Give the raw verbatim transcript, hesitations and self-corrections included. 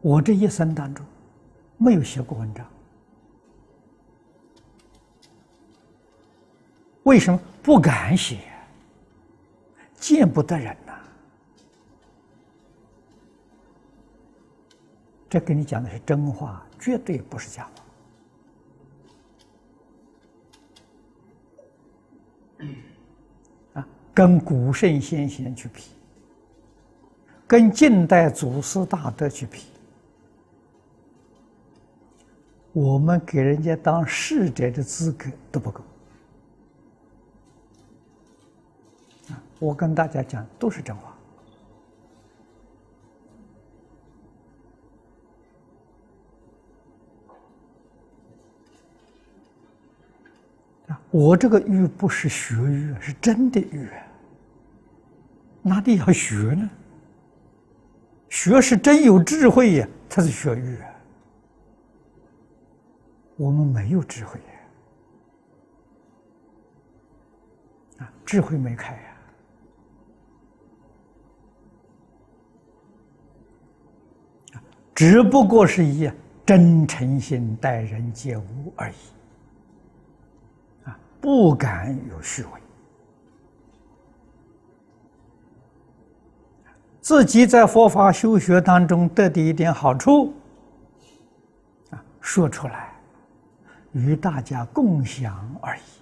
我这一生当中没有写过文章，为什么不敢写？见不得人呐、这跟你讲的是真话，绝对不是假话。啊，跟古圣先贤去比，跟近代祖师大德去比，我们给人家当侍者的资格都不够。啊，我跟大家讲都是真话。我这个欲不是学欲，是真的欲，哪里要学呢？学是真有智慧呀，才是学欲啊。我们没有智慧呀，啊，智慧没开呀，啊，只不过是以真诚心待人接物而已。不敢有虚伪，自己在佛法修学当中得的一点好处，啊，说出来，与大家共享而已。